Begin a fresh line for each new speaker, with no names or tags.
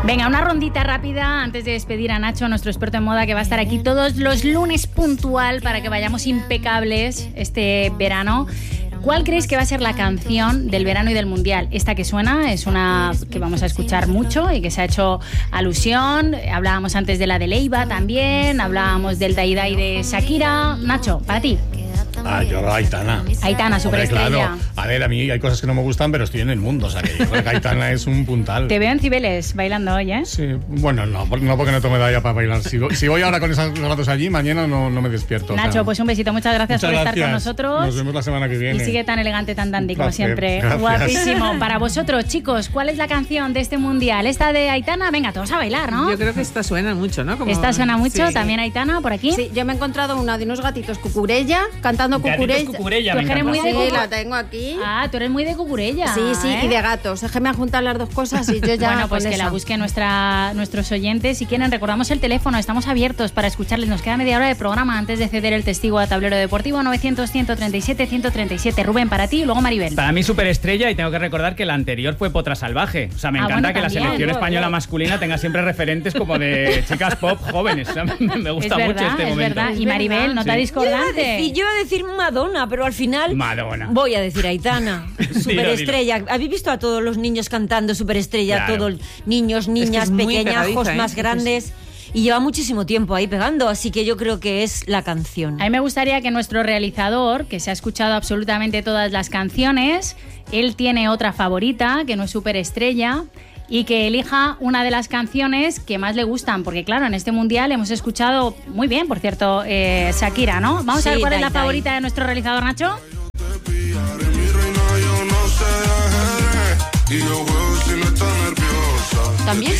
Venga, una rondita rápida antes de despedir a Nacho, nuestro experto en moda, que va a estar aquí todos los lunes puntual para que vayamos impecables este verano. ¿Cuál creéis que va a ser la canción del verano y del mundial? Esta que suena es una que vamos a escuchar mucho y que se ha hecho alusión. Hablábamos antes de la de Leiva también, hablábamos del Dai Dai de Shakira. Nacho, para ti.
Yo Aitana.
Aitana, superestrella.
Claro. A ver, a mí hay cosas que no me gustan, pero estoy en el mundo. O sea, que yo creo que Aitana es un puntal.
Te veo en Cibeles bailando hoy, ¿eh?
Sí, bueno, no porque no tome edad ya para bailar. Si voy ahora con esos ratos allí, mañana no me despierto.
Nacho, o sea, pues un besito. Muchas gracias por estar con nosotros.
Nos vemos la semana que viene.
Y sigue tan elegante, tan dandy como siempre.
Gracias.
Guapísimo. Para vosotros, chicos, ¿cuál es la canción de este mundial? ¿Esta de Aitana? Venga, todos a bailar, ¿no?
Yo creo que esta suena mucho, ¿no?
Esta suena mucho.
Sí.
¿También Aitana por aquí?
Sí, yo me he encontrado una de unos gatitos cucurella, cantando cucurella.
Tú eres muy de
Sí, la tengo aquí.
Ah, tú eres muy de cucurella.
Sí, y de gatos. Es que me han juntado las dos cosas y yo ya.
Bueno, pues que la busquen nuestros oyentes. Si quieren, recordamos el teléfono. Estamos abiertos para escucharles. Nos queda media hora de programa antes de ceder el testigo a Tablero Deportivo. 900-137-137. Rubén, para ti y luego Maribel.
Para mí superestrella, y tengo que recordar que la anterior fue Potra Salvaje. O sea, me encanta
bueno,
que
también,
la selección española masculina tenga siempre referentes como de chicas pop jóvenes. O sea, me gusta mucho este momento.
Es verdad. Y Maribel, nota discordante.
Yo iba a decir Madonna, pero al final voy a decir Aitana. Superestrella. ¿Habéis visto a todos los niños cantando Superestrella?
Claro.
Todos niños, niñas, pequeñajos, más grandes. Y lleva muchísimo tiempo ahí pegando, así que yo creo que es la canción.
A mí me gustaría que nuestro realizador, que se ha escuchado absolutamente todas las canciones, él tiene otra favorita, que no es Superestrella, y que elija una de las canciones que más le gustan, porque claro, en este mundial hemos escuchado muy bien, por cierto, Shakira, ¿no? Vamos a ver cuál es la favorita de nuestro realizador, Nacho.
También